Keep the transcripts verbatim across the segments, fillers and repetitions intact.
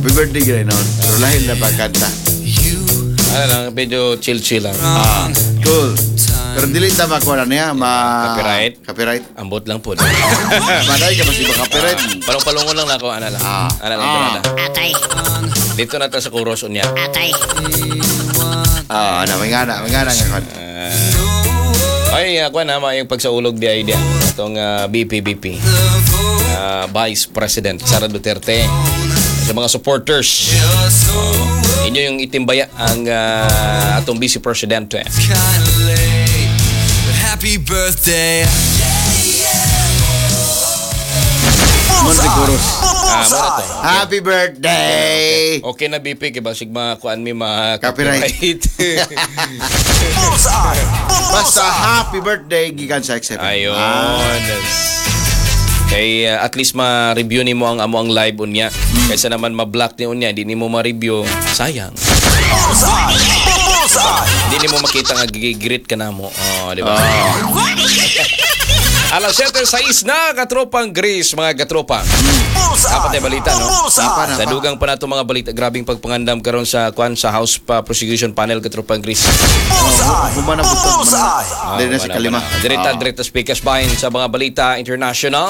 Happy birthday gay noon. Pero lahil na ba kanta? Ano lang, medyo chill-chill lang. Ah, cool. Pero dili ta makuha na niya, ma... Copyright? Copyright. Ambot lang po. Manay ka mas iba copyright. Uh, palong-palungon lang na ako, ana lang. Ah. Ana lang, Ah. ana. Atay. Dito na ta sa chorus unya. Atay. Ah, ano, may ngana, may ngana nga kanta. Ay, ako na, yung pagsaulog di idea. Itong uh, B P B P. Uh, Vice President Sara Duterte. Sa mga supporters. Uh, inyo yung itimbaya ang uh, atong Vice Presidente. Happy birthday. Monte Cruz. Ah, muna to. Happy birthday! Okay na B P, kaya basig mga mi mga Copyright. Basta happy birthday gikan sa X F M. Ayun. Ah. Kay uh, at least ma-review ni mo ang amo ang live unya. Mm. Kaysa naman ma-block ni unya, di ni mo ma-review. Sayang. Hindi ni mo makita nga gigigrit ka na mo. Oh, di ba? Oh. Alas siyete sais na katropang Greece, mga katropa. Dapat ay balita, no? Napa, napa. Sa dugang pa na itong mga balita, grabing pagpangandam karon sa kwan sa House pa Prosecution Panel katropang Greece. Oh, humana buto. Dili na si kalima. Direta, direta speakers bahin sa mga balita international.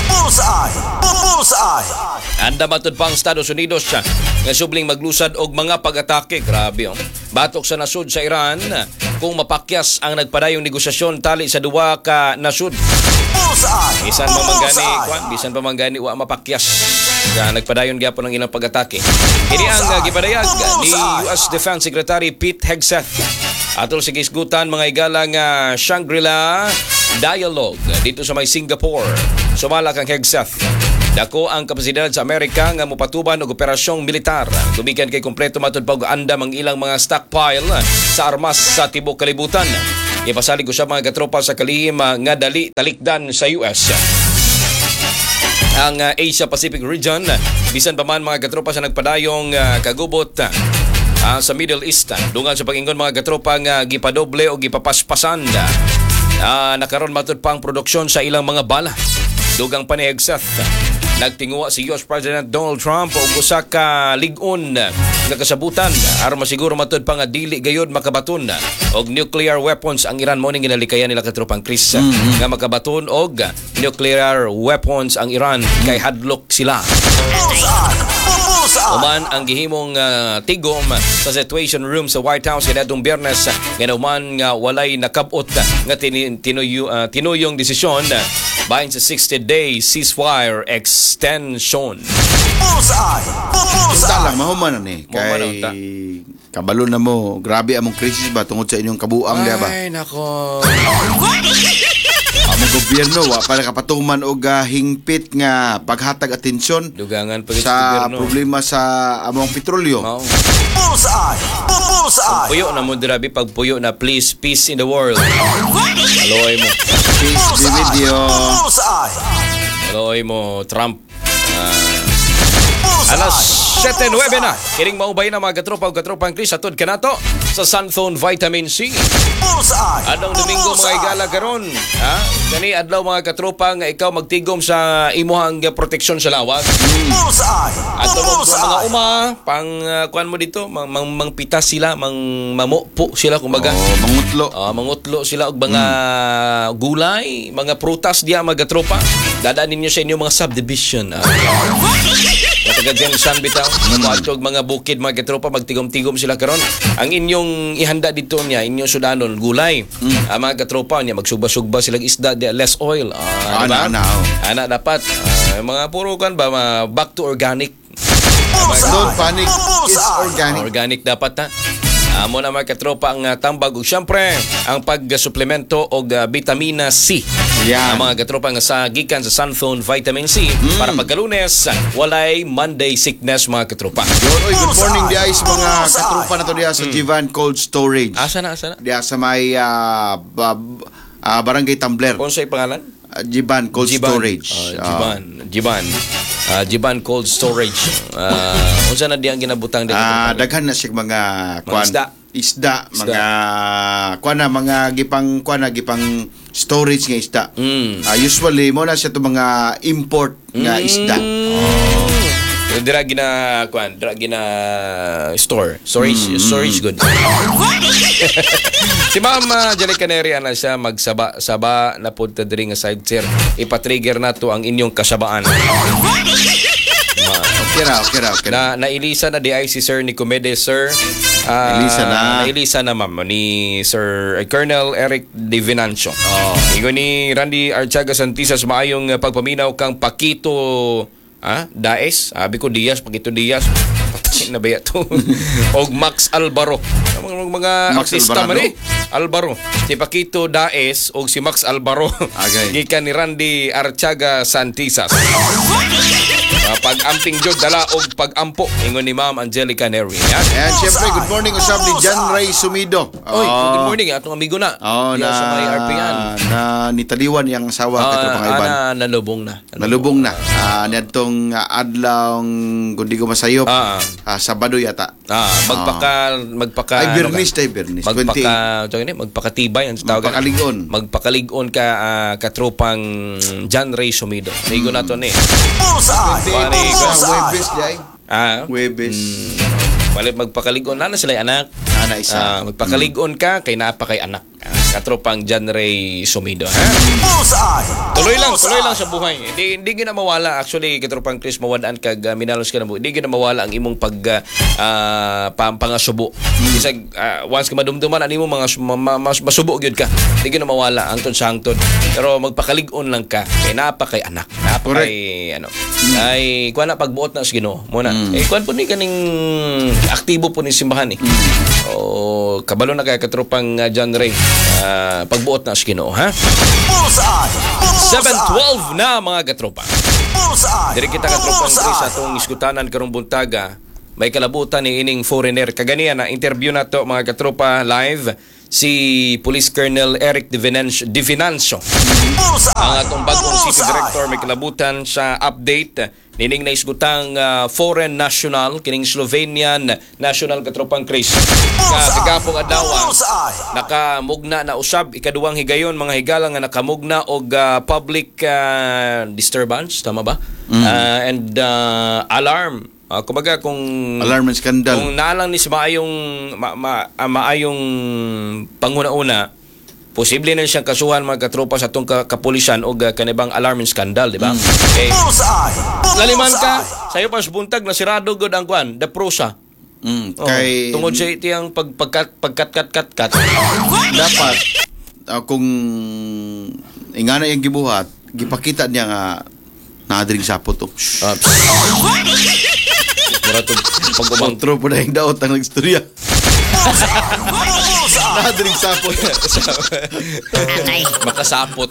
Anda matod pa ang Estados Unidos siya nga subling maglusad og mga pag-atake. Grabe, oh. Batok sa nasud sa Iran kung mapakyas ang nagpadayong negosasyon tali sa duwa ka nasud. Bisan pa manggani, kwan, bisan pa manggani wa mapakyas. Nga nagpadayon gyapon ang ilang pag-atake. Kini ang uh, gipadayag ni U S Defense Secretary Pete Hegseth atol sa gisgutan mga igalang uh, Shangri-La Dialogue dito sa may Singapore. Sumala kang Hegseth. Dako ang kapasidad sa Amerika nga mopatuban og operasyong militar. Gumikan kay kompleto matud pag-andam ang ilang mga stockpile sa armas sa tibok kalibutan. Ipasalig ko siya mga katropa sa kalihim nga dali talikdan sa U S. Ang uh, Asia Pacific region, bisan pa man mga katropa sa nagpadayong uh, kagubot uh, sa Middle East. Dungan sa pag-ingon mga katropa nga gipadoble o gipapaspasan. Uh, nakaroon matud pa ang produksyon sa ilang mga bala. Dugang pa ni Hegseth. Nagtinguwa si U S President Donald Trump og usa ka lig-on nga kasabutan aron masiguro matud pa nga dili gayud makabaton og nuclear weapons ang Iran mo ning ginalikayan nila katropang Chris mm-hmm. nga makabaton og nuclear weapons ang Iran kay hadlok sila. Uman ang gihimong uh, tigom sa situation room sa White House kadtong Biyernes nga uman nga walay nakabot nga tin- tinuyo, uh, tinuyong desisyon bahin sa sixty-day ceasefire extension. Basta lang, mahuman na ni. Kay kabalo na mo, grabe among krisis ba tungod sa inyong kabuang, di ba? Ay, nako. Among gobyerno, wa pa nakapatuman og uh, hingpit nga paghatag atensyon Dugangan pa sa gobyerno. problema sa among petrolyo. Oh. Puyo na mo dirabi pagpuyo na please peace in the world. Aloy mo. Peace the video. Aloy mo Trump. Uh, alas siyete nuwebe na. Kining maubay na mga katropa o katropang Chris atod kanato sa Sunthone Vitamin C. Adong Domingo mga igala karon, ha? Kani adlaw mga katropa nga ikaw magtigom sa imuhang proteksyon sa lawas. Ato mo mga uma pang uh, kuan mo dito, mang, mang mangpitas sila, mang mamupo sila kumbaga. Oh, mangutlo. Uh, mangutlo sila og mga hmm. gulay, mga prutas diya mga katropa. Dadaan ninyo sa inyong mga subdivision. Uh, Mataga dyan san bitaw. Mga mga bukid, mga katropa, magtigom-tigom sila karon. Ang inyong ihanda dito niya, inyong sudanon, gulay. Mm. Ang mga katropa niya, magsugba-sugba silang isda, less oil. Ah, ana, ana, oh. Ana dapat. Ah, mga puro kan ba, mga back to organic. Don't panic, it's organic. Organic dapat ha. Amo na mga katropa ang uh, tambag ug syempre ang pag-suplemento og uh, vitamina C. Yan. Ang mga katropa nga sa gikan sa Sunthone Vitamin C mm. para pagka-Lunes walay Monday sickness mga katropa. Yun, oy, good morning diay sa mga katropa na to diya sa mm. Jivan Cold Storage. Asa na, asa na? Diya sa may uh, b- uh, Barangay Tumbler. Kung sa'y pangalan? Uh, Jivan Cold Jiban. Storage. Uh, Jiban. Uh, Jiban. Uh, Jiban Cold Storage. Uh, unsa na di ang ginabutang dito? Ah, uh, daghan na siya mga kwan. Isda. Isda, Isda. mga kwan na mga gipang kwan na gipang storage nga isda. Mm. Uh, usually mo na siya to mga import nga mm. isda. Oh. dira gina kuan, dira gina store, storage, storage good. Si Ma'am uh, Jelly Canary ana siya magsaba saba na punta diri nga side chair. Ipa-trigger na to ang inyong kasabaan. Okay ra, okay ra, okay ra. Na nailisa na di ay si Sir Nicomede, sir. Ah, Nailisa na. Nailisa na, ma'am, ni Sir uh, Colonel Eric De Venancio. Oh. Ingon ni Randy Archaga Santisas, maayong uh, pagpaminaw kang Pakito ah, Daes. Sabi ko Diaz, Pakito Diaz. Na ba to? Og Max Alvaro. Mga, mga Max artista man Alvarado? eh. Alvaro. Si Pakito Daes og si Max Alvaro. Okay. Gikan ni Randy Archaga Santisas. Uh, pag-amping jod dala og pag-ampo ingon ni Ma'am Angelica Neri. Yan. And syempre, good morning usab ni John Ray Sumido. Oy, good morning atong amigo na. Oh, Diya na, sa may R P yan. na nitaliwan yung asawa uh, katong iban. Ana nalubong na. Nalubong na. Ah, niadtong uh, adlaw kung di ko masayop. Ah. Ah, Sabado yata. Ah, magpaka magpaka Ay, ano Bernis ka? tayo, Bernis. Magpaka, tawag ni, magpakatibay ang tawag. Magpakaligon. Magpakaligon ka uh, katropang John Ray Sumido. Nigo na to ni. Pari Bullseye. ka Webes jay. Ah. Webes. Balik magpakaligon na na sila anak. Ana isa. Ah, magpakaligon ka kay napa kay anak. Ah, katropang John Ray Sumido, ha? Tuloy lang, tuloy lang sa buhay. Hindi hindi gina mawala actually katropang Chris mawadaan kag uh, minalos ka na mo. Hindi gina mawala ang imong pag uh, uh, pang pangasubo. Kasi uh, once ka madumduman ani mo mga ma, ma, mas, masubo gyud ka. Hindi gina mawala angton sa hangtod. Pero magpakalig-on lang ka kay napa kay anak. Napa Correct. kay ano. Ay kuan na pagbuot na sa Ginoo. Muna. Eh kuan po ni kaning aktibo po ni simbahan eh. O kabalo na kay katropang uh, John Ray. Uh, pagbuot na sa Ginoo, ha? seven twelve na mga katropa. Diri kita katropang Chris atong iskutanan karong buntaga. May kalabutan ni ining foreigner. Kaganiya na interview na to mga katropa live si Police Colonel Eric De Venancio, De Venancio. Ang atong bagong City Director may kalabutan sa update nining naisgutang uh, foreign national kining Slovenian national katropang Chris. Ka kagapong adlaw nakamugna na usab ikaduhang higayon mga higala nga nakamugna og uh, public uh, disturbance tama ba? Mm. Uh, and uh, alarm. Uh, kumbaga kung Alarm and scandal. kung naalang ni sa maayong ma, ma, uh, maayong panguna-una, posible na siyang kasuhan mga katropa sa itong kapulisan o uh, kanibang alarm and scandal, di ba? Mm. Okay. Laliman ka, sa'yo pas buntag na sirado good ang kwan, the prosa. Mm, Oh, kay tungod sa iti ang pag, pagkat, pagkat-kat-kat-kat. dapat uh, kung ingana yung gibuhat, gipakita niya nga nadring sapot to. Uh, Mura ito, pag-umang Otro po na yung daot ang nagstorya. Nadring sapot. makasapot.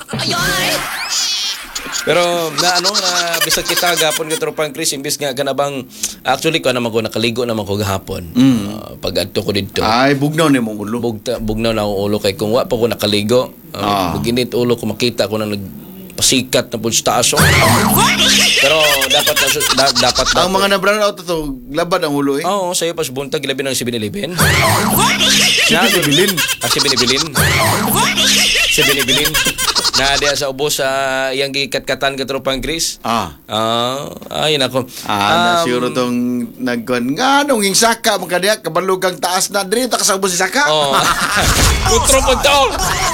Pero na ano na bisag kita gapon ka tropang Chris imbis nga kanabang actually ko naman ko nakaligo naman ko gahapon. Mm. Uh, pag adto ko didto. Ay, bugnaw ni mong ulo. Bugta, bugnaw na akong ulo kay kung wa pa ko nakaligo. Um, Ah. Buginit ulo ko makita ko na nagpasikat na pud sa taas. Pero dapat na, da, dapat Ang mga na-brown out to, labad ang ulo eh. Oo, oh, sa'yo pas buntag labi ng seven eleven. Si Binibilin. Ah, si Binibilin. Si Binibilin. Na diya sa ubos sa iyang gikat-katan ka tropang Chris. Ah. Ah, ay nako. Ah, na siguro tong nagkuhan nga nung yung saka magkadiya kabalugang taas na diri ta kasabot si saka. Oh. Utro po to.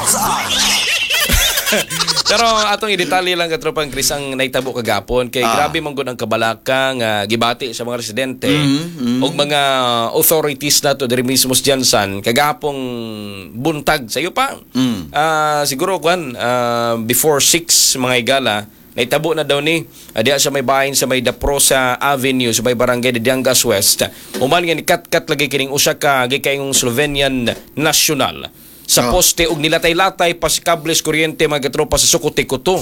Pero atong i-detalye lang ka tropang Chris ang naitabo kagapon kay Ah. grabe man gud ang kabalaka nga gibati sa mga residente Mhm, mhm. ug mga authorities nato diri mismo sa Jansan kagapong buntag sayo pa. Mm. Ah, siguro kwan ah, before six mga higala naitabo na daw ni adiya sa may bahin sa may Daprosa Avenue sa may barangay de Diangas West. Human nga ni kat-kat lagi kining usa ka gikayong Slovenian national sa Oh. poste og nilatay-latay pa si kables kuryente mga katropa sa Sukote-Kuto.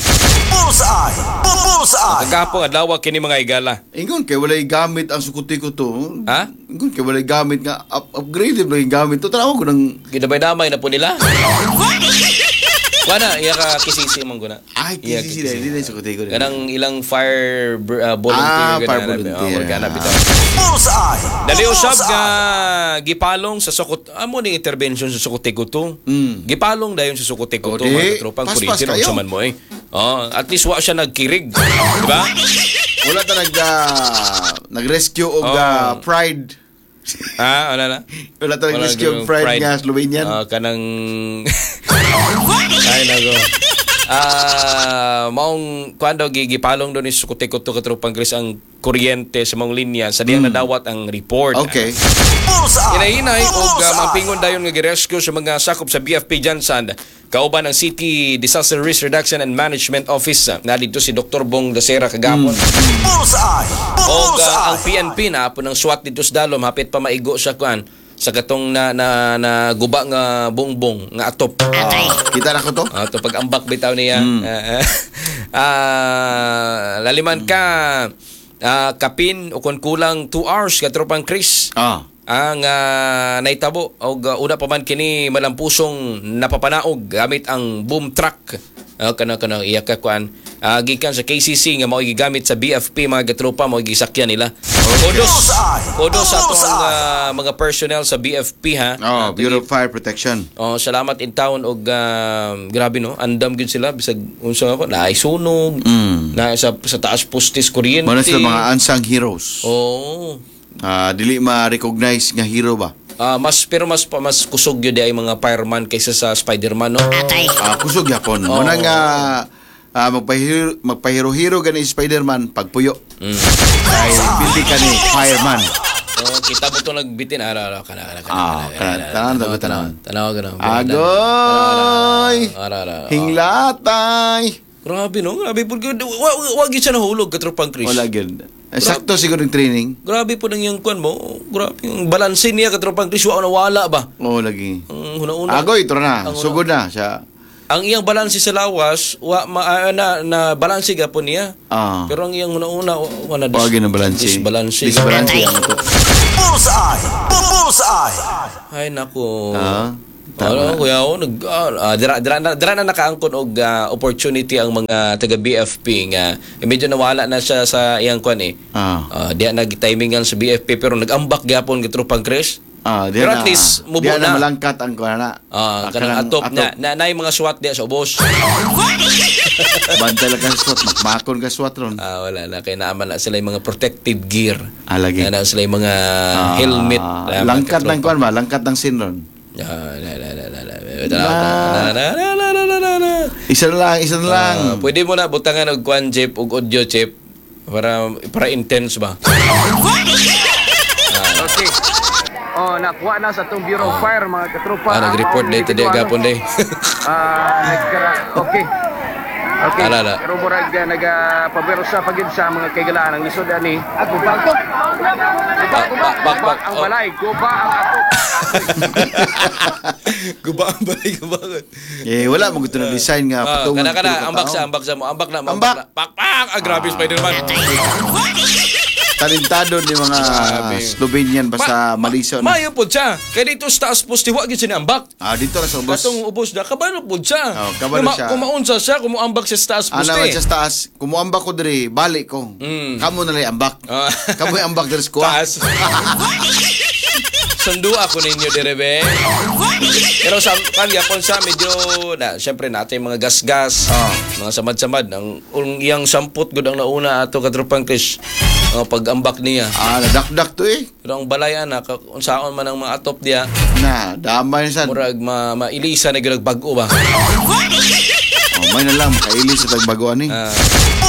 Kagapong adlaw kini mga higala. Ingon kay walay gamit ang sukuti ko to. Ha? Ingon kay walay gamit nga up upgraded lang yung gamit to. Tanaw ko nang Gidamay-damay na po nila. Wala, iya ka kisisi mong guna. ay Iya kisi sila hindi na yung sukuti ko. Kanang ilang fire uh, volunteer Ah, fire volunteer. ganap bitaw. Ah. Dali usab nga gipalong sa Sukot. Amo ning intervention sa Sukote-Kuto. Mm. Gipalong dayon sa Sukote-Kuto O, di, mga tropang paspas kuryente kayo. sa man mo eh. Oh, at least wa siya nagkirig, di ba? Wala ta nag ah, nag-rescue og Oh. ah, Pride. Ah, wala na. Wala ta Wala nag-rescue og ganung Pride, Pride. nga Slovenian. Ah, kanang ay nago. Ah, maong kuan daw gigipalong do ni sukuti-kuto ka tropang Chris ang kuryente sa mga linya sa diyang nadawat ang report. Okay. Hinahinay og uh, mampingon dayon nga girescue sa mga sakop sa B F P Jansan kauban ng City Disaster Risk Reduction and Management Office na dito si Doctor Bong Dasera kagapon. O uh, ang P N P na po ng SWAT dito sa Dalom hapit pa maigo sa kuan sa katong na na, na guba nga bongbong nga atop. Ah, kita na ko to. Ah, to pag-ambak bitaw niya. Ah, ah, laliman ka ah, kapin o kung kulang two hours ka tropang Chris. Ah. Ang uh, naitabo og uh, una pa man kini malampusong napapanaog gamit ang boom truck. Uh, kana kana iya ka kuan uh, gikan sa K C C nga mao gigamit sa B F P mga gatropa mao gisakyan nila. Kodos kodos sa atong uh, mga personnel sa B F P ha. Oh, Uh, Bureau of Fire Protection. Oh, salamat in town og uh, grabe no, andam gyud sila bisag unsa ako na sunog Mm. na sa sa taas postis kuryente. Mana sila mga unsung heroes. Oh. Ah, dili ma-recognize nga hero ba? Ah, mas pero mas pa mas kusog gyud ay mga fireman kaysa sa Spider-Man no. Ah, kusog yapon. Oo. Muna nga ah, magpahiro magpahiro-hiro gani Spider-Man pagpuyo. Mm. Ay bildi ka ni fireman. Oh, kita mo to nagbitin ara ara kana kana Ah, kana- tanan, tanan, tanan. Tanaw kana. Agoy! Ara ara. Hinglatay. Grabe no, grabe pud gyud. Wa wa gyud siya nahulog katropang Chris. Wala gyud. Eh, sakto siguro yung training. Grabe po nang yung kwan mo. Grabe yung balanse niya katropang Chris wa nawala ba. Oo, lagi. Ang huna-una. Agoy, ito na. Ang una- Sugod na siya. Ang iyang balanse sa lawas wa ma, ah, na na balanse gapon niya. Ah. Pero ang iyang huna-una wala Wag yun ang balanse. Disbalanse. Disbalanse ang ito. Ay nako. Ah, Ano kuya o nag ah, dira dira na dira na nakaangkon og ah, opportunity ang mga taga B F P nga eh, medyo nawala na siya sa iyang kwan eh. Ah. Uh, diya nag-timingan sa B F P pero nag-ambak gyapon gitropang Chris. Ah, Pero at least, mubo diyan na na. malangkat ang kuha na. Ah, kanang atop na na na yung mga SWAT diya sa ubos. Bantay lang ka sa SWAT. Makmakon ka SWAT ron. Ah, wala na kay naaman na sila yung mga protective gear. Ah, lagi. Na sila yung mga Ah, helmet. na langkat ng katropa. kuha ba? Langkat ng sin ron. Ah, la la la la la. Na na na na na na na. Isa na lang, isa na lang. Ah, pwede mo na butangan og kwan chip og audio chip para para intense ba. Okay. Oh, nakuha na sa itong Bureau of Fire, mga katropa. Ah, nag-report Ang dito diya individual, gapon day. Ah, nagkara... Okay. Okay. Ala, ala. Pero murag uh, nagpabiro sa pagid sa mga kaigalaan ng lisod ani. Ako ba ito? Bak bak bak bak. Ang balay, guba ang ato. Gubaan ba gubaan. Eh, wala mo gusto ng design nga. Ah, patungan kana kana sa ambak tao. sa ambak sa mo, ambak na, Ambak. ambak. na. Pak pak, ah, grabe Spider-Man. Talentado ni mga Grabe. Slovenian basta maliso na. Mayo pud siya. Kay dito sa taas poste wa gyud siya ni ambak. Ah, dito na sa ubos. Katong ubos na kabalo pud siya. Oh, kabalo siya. Kumaunsa siya, kumuambak siya sa taas Ano poste. naman siya sa taas, kumuambak ko diri, balik ko. Mm. Kamu na lang ambak. Ah. Kamu yung ambak diri sa kuha. Taas. Sundo ako ninyo dire be. Pero sa kan yapon sa medyo na syempre natin mga gas-gas, Ah. mga samad-samad ang ang iyang samput gud ang nauna ato katropang Chris. Ang pag-ambak niya. Ah, nadakdak to eh. Pero ang balay ana ka unsaon man ang mga atop diya, Na, damay sa. murag ma mailisa na gyud bag-o ba. Oh, may na lang, makailis sa tagbagoan eh. Ah,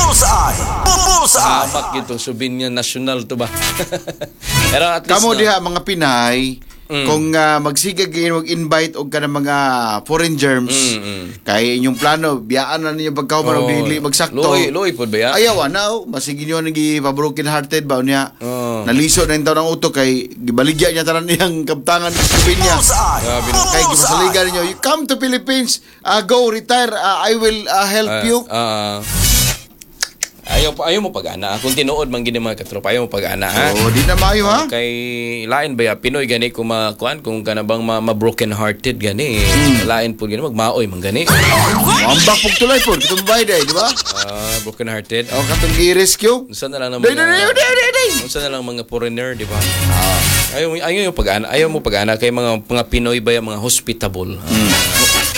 hamak gito Subinian National to ba. Pero at least Kamo no, diha mga Pinay, Mm. kung uh, magsigag kayo mag-invite og ka ng mga foreign germs, Mm, mm. kay inyong plano, biyaan na ninyo pagkauman og dili magsakto. Loy, loy pud ba ya? Ayaw na, masige nyo nagi pa-broken hearted ba niya. Oh. Naliso na yung taon ng utok kay gibaligya niya tanan niyang kabtangan sa Slovenia. Grabe no. Kay gibasaligan ninyo, you come to Philippines, uh, go retire, uh, I will uh, help Ah, you. ah. ayaw pa ayaw mo pag-ana. Kung tinuod man gini mga katropa, ayaw mo pag-ana ha. Oh, di na maayo ha. Kay lain ba ya Pinoy gani kung makuan kung kana bang ma, broken hearted gani. Lain pud gani magmaoy man gani. Ambak pug tulay po, kitong bayday, di ba? Ah, broken hearted. O katong i-rescue. Unsa na lang ng Day, day, day, mga day, day, day. unsa na lang mga foreigner, di ba? Ayaw ayaw mo pag-ana, ayaw mo pag-ana kay mga mga Pinoy ba ya mga hospitable. Ah,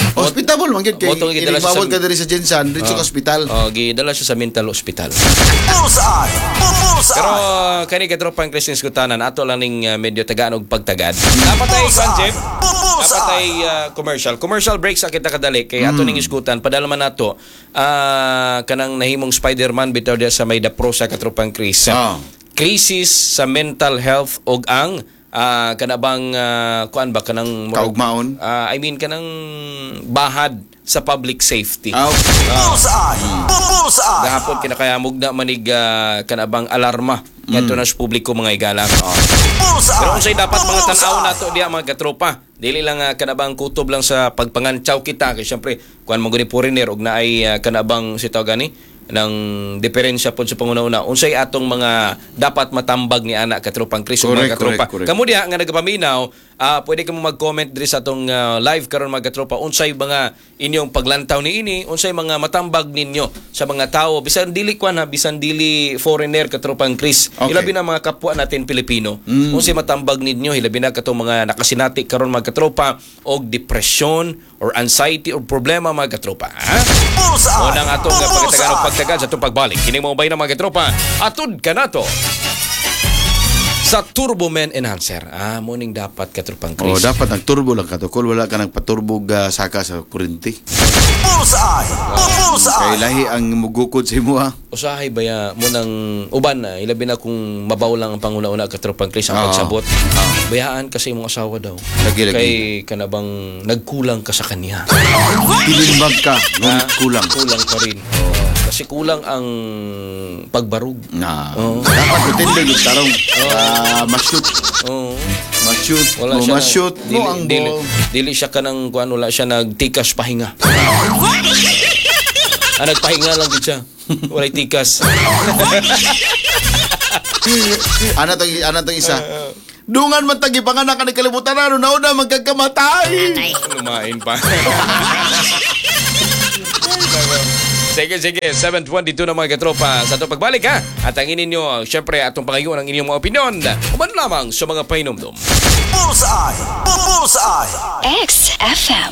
Hospitable man gid kay Motong gidala siya ibawal sa- ka diri sa Jensan dito sa ospital. Oh, gidala siya sa mental hospital. Bullseye! Bullseye! Pero uh, kani katropang Christine Skutanan ato lang ning uh, medyo tagaan og pagtagad. Dapat ay Sanjep. Dapat ay uh, commercial. Commercial break sa kita kadali kay ato ning iskutan padala man nato uh, kanang nahimong Spider-Man bitaw dia sa may dapro sa katropang Chris. Ah. Crisis sa mental health og ang uh, kanabang uh, kuan ba kanang Kaugmaon. uh, I mean kanang bahad sa public safety. Ah, Bullseye! Bullseye! Gahapon kinakayamog na manig uh, kanabang alarma ngadto na sa publiko mga igala. Bullseye! Pero unsay dapat mga tan-aw nato diya mga katropa. Dili lang uh, kanabang kutob lang sa pagpangantsaw kita kay syempre kuan mo gani foreigner og naay uh, kanabang sitaw gani ng diferensya pod sa panguna-una. Unsay atong mga dapat matambag ni ana katropang Chris ug mga Correct, katropa. correct, correct. Kamo diha nga nagapaminaw, uh, pwede ka mo mag-comment diri sa atong uh, live karon mga katropa. Unsay mga inyong paglantaw ni ini, unsay mga matambag ninyo sa mga tao bisan dili kwan ha, bisan dili foreigner katropang Chris. Okay. Ilabi na mga kapwa natin Pilipino. Unsay matambag ninyo hilabi na katong mga nakasinati karon mga katropa og depression or anxiety or problema mga katropa. Ha? Bullseye! O nang atong uh, pagkatagan o pagtagan sa itong pagbalik. Kini mo bay na mga katropa. Atud ka na to sa Turbo Men Enhancer. Ah, morning dapat katropang oh, Chris. dapat nagturbo lang ka to. Kung wala ka nagpaturbog uh, saka sa kuryente. Bullseye! Kay Bullseye! lahi ang mugukod sa imo ha. Usahay ba ya mo nang uban na ilabi na kung mabaw lang ang panguna-una katropang Chris ang Oo. pagsabot. Oo. Bayaan kasi imong asawa daw. Lagi, lagi. Kay kanabang nagkulang ka sa kanya. Pilimbag ka, nung Ah, kulang. Kulang pa rin. Oo. Kasi kulang ang pagbarug. Na, Oo. dapat utindi yung tarong. Ah, ma-shoot. Oo. Ma-shoot. Wala Mo siya ma-shoot na- mo dili, ang dili, ball. dili siya kanang kuan wala siya nagtikas pahinga. ah, nagpahinga lang gid siya. Walay tikas. Ano tong ano tong isa? Dungan man tagi panganak ni kalibutan na nauna magkakamatay. Lumain pa. Sige, sige. seven twenty-two na mga katropa. Sa itong pagbalik ha. At ang ininyo, syempre, atong pangayon ang inyong mga opinion. Uman lamang sa mga painomdom. Bullseye! Bullseye! X F M.